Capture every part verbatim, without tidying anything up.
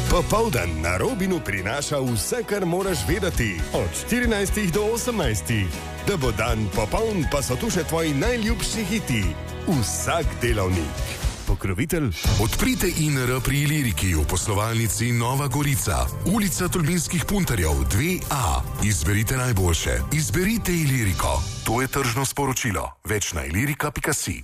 Popoldan na Robinu prinaša vse, kar moraš vedeti. Od štirinajstih do osemnajstih. Da bo dan popoln, pa so tu še tvoji najljubši hiti. Vsak delavnik. Pokrovitelj. Odprite I N R pri Iliriki v poslovalnici Nova Gorica. Ulica Tolminskih puntarjev dve A. Izberite najboljše. Izberite Iliriko. To je tržno sporočilo. Več na ilirika pika si.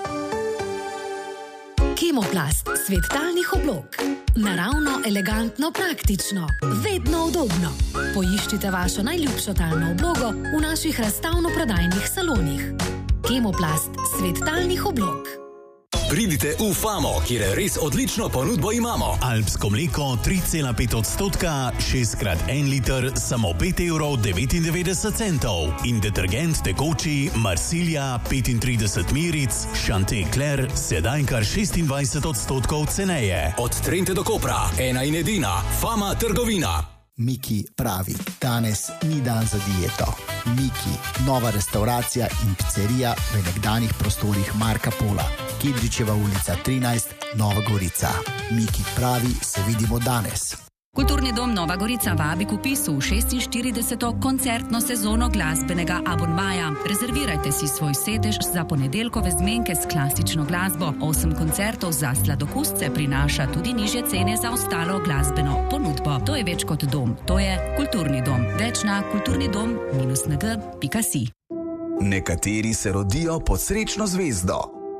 Kemoplast, svet talnih oblog. Naravno, elegantno, praktično. Vedno udobno. Poiščite vašo najljubšo talno oblogo v naših razstavno-prodajnih salonih. Kemoplast, svet talnih oblog. Pridite v Famo, kjer res odlično ponudbo imamo. Alpsko mleko tri cela pet odstotka, šest krat en liter, samo pet evrov devetindevetdeset centov. In detergent tekoči Marsilja petintrideset miric, Chanté Claire, sedaj kar šestindvajset odstotkov ceneje. Od Trente do Kopra, ena in edina, Fama trgovina. Miki pravi, danes ni dan za dieto. Miki, nova restauracija in pizzerija v nekdanjih prostorih Marka Pola. Kidričeva ulica trinajst, Nova Gorica. Miki pravi, se vidimo danes. Kulturni dom Nova Gorica vabi k vpisu v šestinštirideseto koncertno sezono glasbenega abonmaja. Rezervirajte si svoj sedež za ponedeljkove zmenke s klasično glasbo. Osem koncertov za sladokusce prinaša tudi nižje cene za ostalo glasbeno ponudbo. To je več kot dom, to je kulturni dom. Več na kulturnidom minus n g pika si. Nekateri se rodijo pod srečno zvezdo.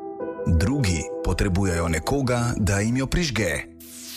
Drugi potrebujejo nekoga, da jim jo prižge.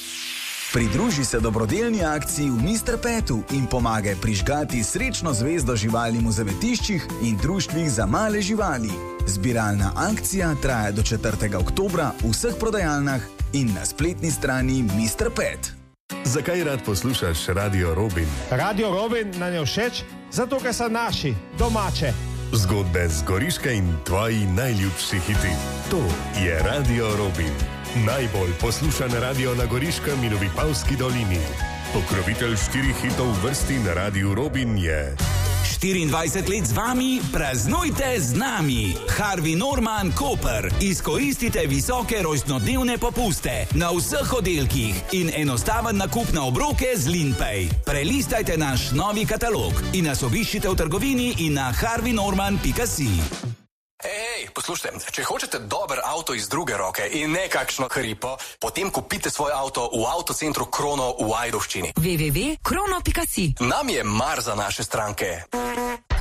Pridruži se dobrodelni akciji v mister Petu in pomagaj prižgati srečno zvezdo živalim v zavetiščih in društvih za male živali. Zbiralna akcija traja do četrtega oktobra v vseh prodajalnah in na spletni strani mister Pet. Zakaj rad poslušaš Radio Robin? Radio Robin nam je všeč, zato ker so naši, domače. Zgodbe z Goriške in tvoji najljubši hiti. To je Radio Robin. Najbolj poslušan radio na Goriškem in v Vipavski dolini. Pokrovitelj štirih hitov v vrsti na Radiu Robin je... štiriindvajset let z vami, praznujte z nami. Harvey Norman Koper. Izkoristite visoke rojstnodnevne popuste na vseh oddelkih in enostaven nakup na obroke z Linpay. Prelistajte naš novi katalog in nas obiščite v trgovini in na harvey norman pika si. Ej, poslušajte, če hočete dober avto iz druge roke in ne kakšno hripo, potem kupite svoj avto v avtocentru Krono v Ajdovščini. w w w pika krono pika si. Nam je mar za naše stranke.